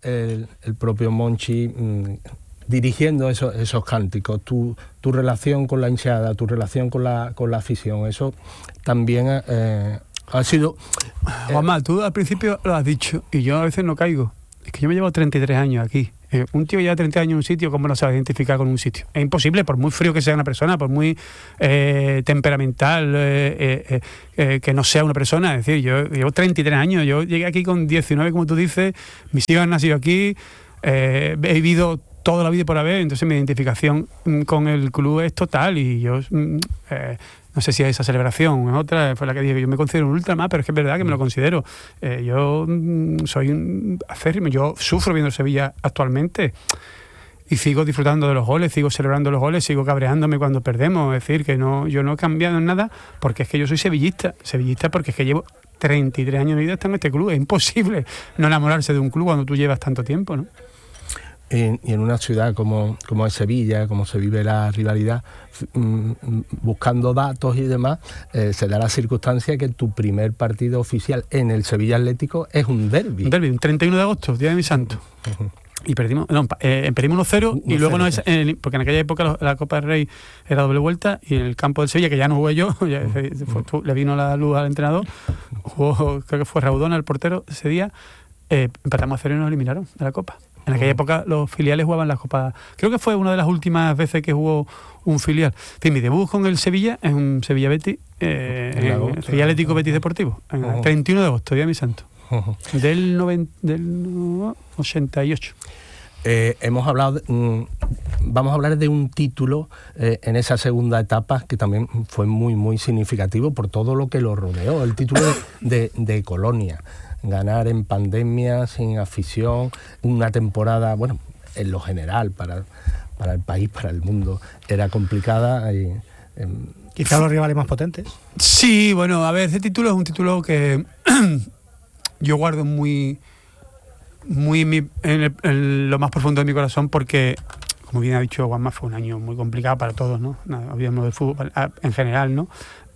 el propio Monchi dirigiendo esos cánticos, tu relación con la hinchada, tu relación con la afición, eso también ha sido... Juanma, tú al principio lo has dicho y yo a veces no caigo. Es que yo me llevo 33 años aquí. Un tío lleva 30 años en un sitio, ¿cómo no se va a identificar con un sitio? Es imposible, por muy frío que sea una persona, por muy temperamental que no sea una persona. Es decir, yo llevo 33 años, yo llegué aquí con 19, como tú dices, mis hijos han nacido aquí, he vivido toda la vida por haber, entonces mi identificación con el club es total y yo... no sé si es esa celebración, es otra, fue la que dije que yo me considero un ultramar, pero es que es verdad que me lo considero. Yo soy un acérrimo, yo sufro viendo Sevilla actualmente y sigo disfrutando de los goles, sigo celebrando los goles, sigo cabreándome cuando perdemos. Es decir, que yo no he cambiado en nada porque es que yo soy sevillista porque es que llevo 33 años de vida en este club. Es imposible no enamorarse de un club cuando tú llevas tanto tiempo, ¿no? Y en una ciudad como es Sevilla, como se vive la rivalidad, buscando datos y demás, se da la circunstancia que tu primer partido oficial en el Sevilla Atlético es un derbi. Un derbi, un 31 de agosto, día de mi santo. Y perdimos 1-0 y luego porque en aquella época la Copa del Rey era doble vuelta y en el campo del Sevilla, que ya no jugué yo, le vino la luz al entrenador, jugó, creo que fue Raudona el portero ese día, empatamos a 0 y nos eliminaron de la Copa. En aquella época los filiales jugaban la Copa. Creo que fue una de las últimas veces que jugó un filial. En fin, mi debut con el Sevilla es un Sevilla Betis, Sevilla Atlético Betis Deportivo, en el 31 de agosto, día de mi santo, del 88. Vamos a hablar de un título en esa segunda etapa que también fue muy, muy significativo por todo lo que lo rodeó, el título de Colonia. Ganar en pandemia, sin afición, una temporada, bueno, en lo general, para el país, para el mundo, era complicada. Quizá los rivales más potentes. Sí, bueno, a ver, ese título es un título que yo guardo muy en lo más profundo de mi corazón porque, como bien ha dicho Juanma, fue un año muy complicado para todos, ¿no? Hablamos del fútbol en general, ¿no?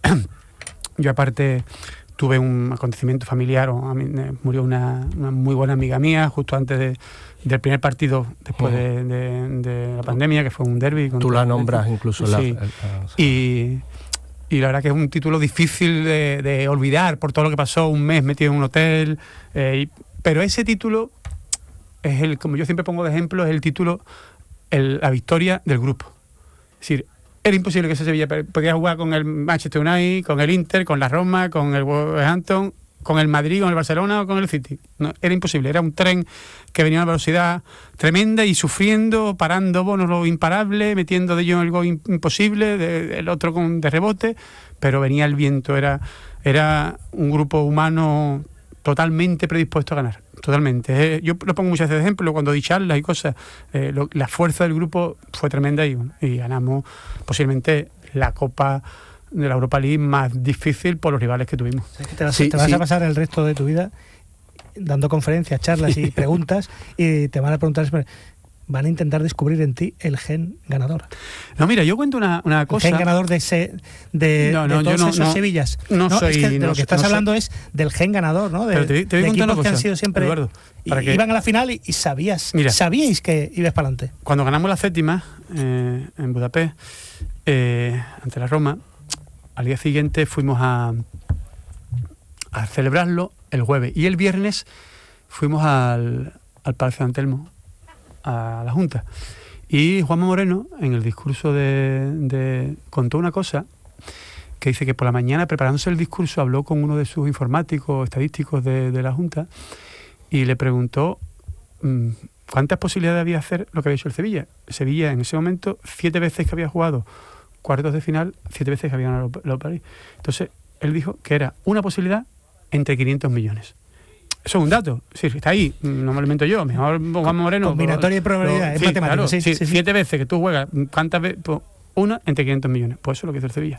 Yo aparte... Tuve un acontecimiento familiar, murió una muy buena amiga mía justo antes del primer partido después de la pandemia, que fue un derbi. Tú la nombras incluso. Sí. Y la verdad que es un título difícil de olvidar por todo lo que pasó, un mes metido en un hotel. Pero ese título, como yo siempre pongo de ejemplo, es el título, la victoria del grupo. Es decir, era imposible que ese Sevilla podía jugar con el Manchester United, con el Inter, con la Roma, con el Wolverhampton, con el Madrid, con el Barcelona o con el City. No, era imposible. Era un tren que venía a una velocidad tremenda y sufriendo, parando lo imparable, metiendo de ellos el gol imposible, el otro de rebote, pero venía el viento. Era un grupo humano totalmente predispuesto a ganar. Totalmente. Yo lo pongo muchas veces de ejemplo, cuando di charlas y cosas, la fuerza del grupo fue tremenda y ganamos posiblemente la Copa de la Europa League más difícil por los rivales que tuvimos. Te vas a pasar el resto de tu vida dando conferencias, charlas y preguntas y te van a preguntar, van a intentar descubrir en ti el gen ganador. No, mira, yo cuento una cosa. El gen ganador de todos esos Sevillas. No soy. Es que de lo que estás hablando es del gen ganador, ¿no? Pero te voy a contar una cosa, que han sido siempre. Eduardo, iban a la final y sabíais que ibas para adelante. Cuando ganamos la séptima en Budapest, ante la Roma, al día siguiente fuimos a celebrarlo el jueves. Y el viernes fuimos al Palacio de Antelmo, a la Junta. Y Juanma Moreno, en el discurso contó una cosa que dice que por la mañana, preparándose el discurso, habló con uno de sus informáticos estadísticos de la Junta y le preguntó cuántas posibilidades había de hacer lo que había hecho el Sevilla. Sevilla, en ese momento, 7 veces que había jugado cuartos de final, 7 veces que había ganado la Europa League. Entonces, él dijo que era una posibilidad entre 500 millones. Eso es un dato, sí, está ahí, no me lo invento yo, mejor Juan Moreno. Combinatoria y probabilidad, es matemático. Claro, sí. 7 veces que tú juegas, ¿cuántas veces? Pues una entre 500 millones, pues eso es lo que hizo el Sevilla.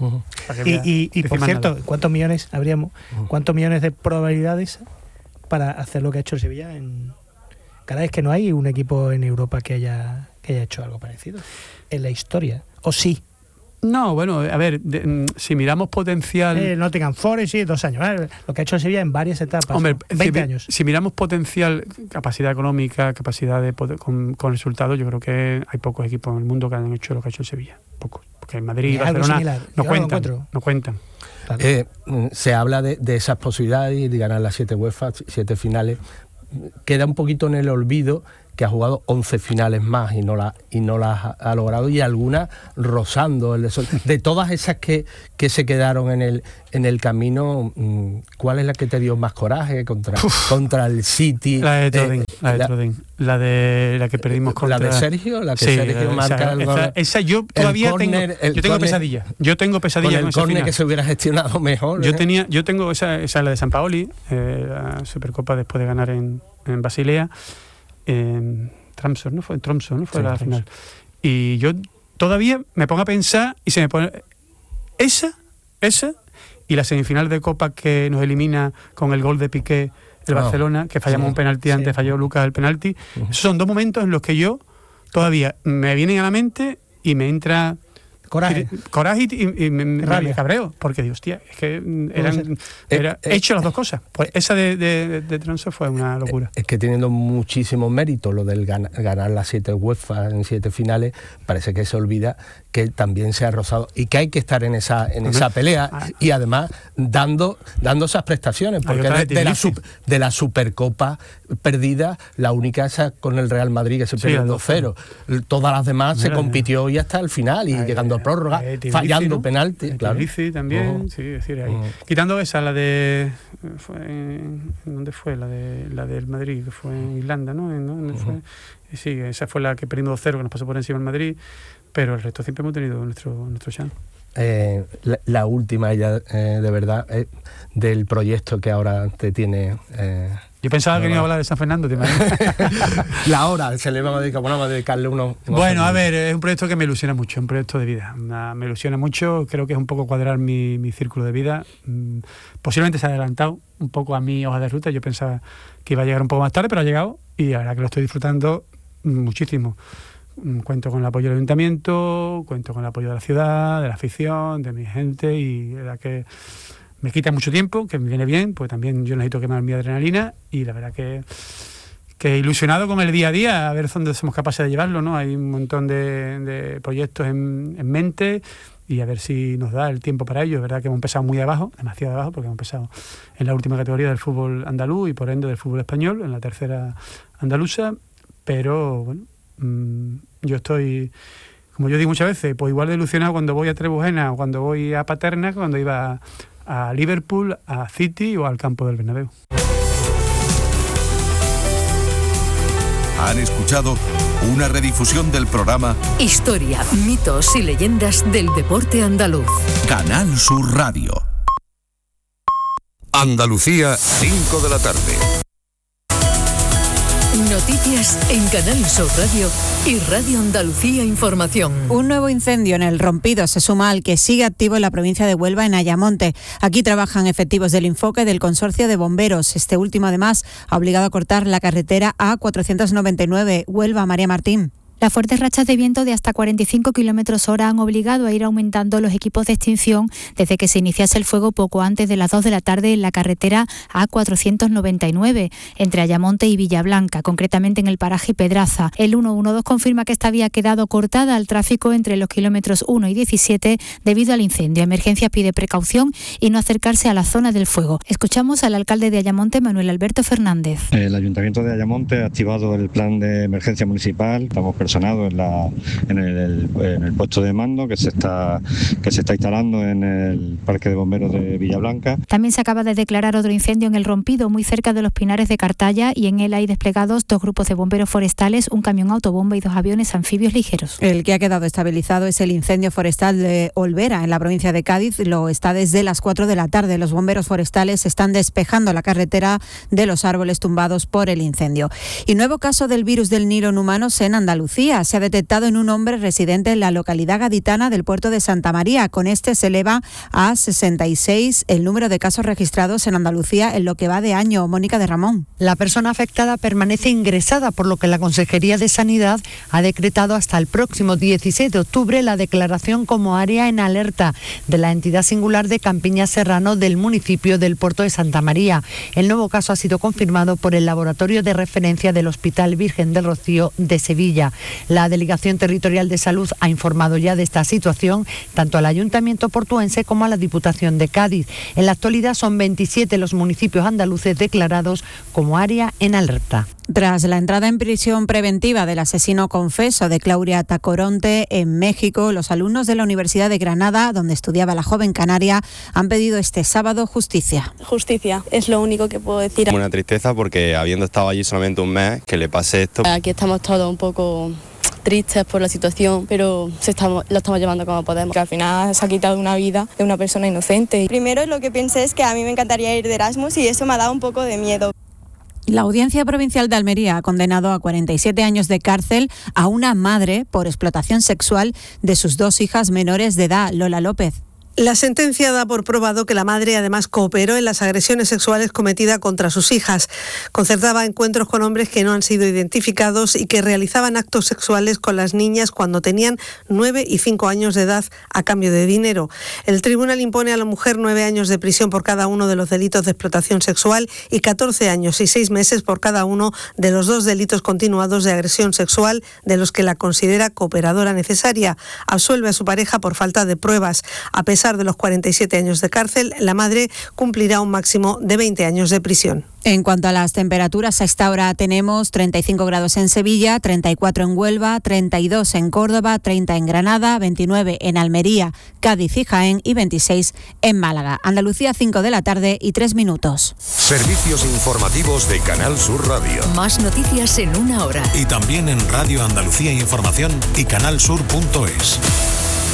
Y por cierto, ¿cuántos millones habríamos? ¿Cuántos millones de probabilidades para hacer lo que ha hecho el Sevilla? Cada vez que no hay un equipo en Europa que haya hecho algo parecido en la historia, o sí. No, bueno, a ver, si miramos potencial... Nottingham Forest, sí, 2 años. Lo que ha hecho el Sevilla en varias etapas. Hombre, 20 años. Si miramos potencial, capacidad económica, capacidad de poder, con resultados, yo creo que hay pocos equipos en el mundo que han hecho lo que ha hecho el Sevilla. Pocos. Porque en Madrid y Barcelona no cuentan. Claro. Se habla de esas posibilidades de ganar las 7 UEFA, 7 finales. Queda un poquito en el olvido que ha jugado 11 finales más y no las ha logrado, y algunas rozando el desorden. De todas esas que se quedaron en el camino, ¿cuál es la que te dio más coraje contra el City? La de Trodin, la que perdimos contra... ¿La de Sergio? La que Sergio marca el gol. Esa yo todavía tengo pesadillas. Yo tengo pesadillas con el córner que se hubiera gestionado mejor. Yo tengo esa la de Sampaoli, la Supercopa después de ganar en Basilea. Tromsø, ¿no? Fue la final. Y yo todavía me pongo a pensar y se me pone esa y la semifinal de Copa que nos elimina con el gol de Piqué el Barcelona, que fallamos un penalti antes, falló Lucas el penalti. Esos son 2 momentos en los que yo todavía me vienen a la mente y me entra coraje y me cabreo, porque digo, hostia, es que era hecho las 2 cosas. Pues esa de Tromsø fue una locura. Es que teniendo muchísimo mérito lo del ganar las 7 UEFA en 7 finales, parece que se olvida que también se ha rozado y que hay que estar en esa pelea, y además dando esas prestaciones, porque de la Supercopa perdida, la única esa con el Real Madrid que se perdió 2-0. Todas las demás se compitió y hasta el final, y llegando a prórroga, fallando, ¿no? Penalti. Claro. También, sí, es decir, ahí. Quitando esa, la de... ¿Dónde fue? La del Madrid, que fue en Irlanda, ¿no? ¿Dónde fue? Sí, esa fue la que perdimos 2-0, que nos pasó por encima el Madrid, pero el resto siempre hemos tenido nuestro chance. La última ya, de verdad, del proyecto que ahora te tiene... Yo pensaba que no iba a hablar de San Fernando, ¿te imaginas? La hora, vamos a dedicarle uno. Bueno, a ver, es un proyecto que me ilusiona mucho, un proyecto de vida. Me ilusiona mucho, creo que es un poco cuadrar mi círculo de vida. Posiblemente se ha adelantado un poco a mi hoja de ruta. Yo pensaba que iba a llegar un poco más tarde, pero ha llegado, y la verdad que lo estoy disfrutando muchísimo. Cuento con el apoyo del ayuntamiento, cuento con el apoyo de la ciudad, de la afición, de mi gente, y la verdad que me quita mucho tiempo, que me viene bien, pues también yo necesito quemar mi adrenalina, y la verdad que ilusionado con el día a día, a ver dónde somos capaces de llevarlo, ¿no? Hay un montón de proyectos en mente, y a ver si nos da el tiempo para ello. Es verdad que hemos empezado muy abajo, demasiado abajo, porque hemos empezado en la última categoría del fútbol andaluz y por ende del fútbol español, en la tercera andaluza, pero bueno, yo estoy, como yo digo muchas veces, pues igual de ilusionado cuando voy a Trebujena o cuando voy a Paterna, cuando iba a Liverpool, a City o al campo del Bernabéu. Han escuchado una redifusión del programa Historia, mitos y leyendas del deporte andaluz. Canal Sur Radio. Andalucía, 5 de la tarde. Noticias en Canal Sur Radio y Radio Andalucía Información. Un nuevo incendio en El Rompido se suma al que sigue activo en la provincia de Huelva, en Ayamonte. Aquí trabajan efectivos del Infoque del Consorcio de Bomberos. Este último, además, ha obligado a cortar la carretera A499 Huelva María Martín. Las fuertes rachas de viento de hasta 45 km/h han obligado a ir aumentando los equipos de extinción desde que se iniciase el fuego poco antes de las 2 de la tarde en la carretera A499, entre Ayamonte y Villablanca, concretamente en el paraje Pedraza. El 112 confirma que esta vía ha quedado cortada al tráfico entre los kilómetros 1 y 17 debido al incendio. Emergencias pide precaución y no acercarse a la zona del fuego. Escuchamos al alcalde de Ayamonte, Manuel Alberto Fernández. El Ayuntamiento de Ayamonte ha activado el plan de emergencia municipal. Estamos en el puesto de mando que se está instalando en el Parque de Bomberos de Villablanca. También se acaba de declarar otro incendio en El Rompido, muy cerca de los Pinares de Cartaya, y en él hay desplegados 2 grupos de bomberos forestales, un camión autobomba y 2 aviones anfibios ligeros. El que ha quedado estabilizado es el incendio forestal de Olvera, en la provincia de Cádiz. Lo está desde las 4 de la tarde. Los bomberos forestales están despejando la carretera de los árboles tumbados por el incendio. Y nuevo caso del virus del Nilo en humanos en Andalucía. Andalucía se ha detectado en un hombre residente en la localidad gaditana del puerto de Santa María. Con este se eleva a 66 el número de casos registrados en Andalucía en lo que va de año. Mónica de Ramón. La persona afectada permanece ingresada, por lo que la Consejería de Sanidad ha decretado hasta el próximo 16 de octubre la declaración como área en alerta de la entidad singular de Campiña Serrano del municipio del puerto de Santa María. El nuevo caso ha sido confirmado por el laboratorio de referencia del Hospital Virgen del Rocío de Sevilla. La Delegación Territorial de Salud ha informado ya de esta situación tanto al Ayuntamiento portuense como a la Diputación de Cádiz. En la actualidad son 27 los municipios andaluces declarados como área en alerta. Tras la entrada en prisión preventiva del asesino confeso de Claudia Tacoronte en México, los alumnos de la Universidad de Granada, donde estudiaba la joven canaria, han pedido este sábado justicia. Justicia, es lo único que puedo decir. Una tristeza porque habiendo estado allí solamente un mes, que le pase esto. Aquí estamos todos un poco tristes por la situación, pero lo estamos llevando como podemos. Que al final se ha quitado una vida de una persona inocente. Primero lo que pensé es que a mí me encantaría ir de Erasmus y eso me ha dado un poco de miedo. La Audiencia Provincial de Almería ha condenado a 47 años de cárcel a una madre por explotación sexual de sus 2 hijas menores de edad. Lola López. La sentencia da por probado que la madre además cooperó en las agresiones sexuales cometidas contra sus hijas. Concertaba encuentros con hombres que no han sido identificados y que realizaban actos sexuales con las niñas cuando tenían 9 y 5 años de edad a cambio de dinero. El tribunal impone a la mujer 9 años de prisión por cada uno de los delitos de explotación sexual y 14 años y 6 meses por cada uno de los 2 delitos continuados de agresión sexual de los que la considera cooperadora necesaria. Absuelve a su pareja por falta de pruebas. A pesar de los 47 años de cárcel, la madre cumplirá un máximo de 20 años de prisión. En cuanto a las temperaturas, a esta hora tenemos 35 grados en Sevilla, 34 en Huelva, 32 en Córdoba, 30 en Granada, 29 en Almería, Cádiz y Jaén y 26 en Málaga. Andalucía, 5 de la tarde y 3 minutos. Servicios informativos de Canal Sur Radio. Más noticias en una hora. Y también en Radio Andalucía Información y canalsur.es.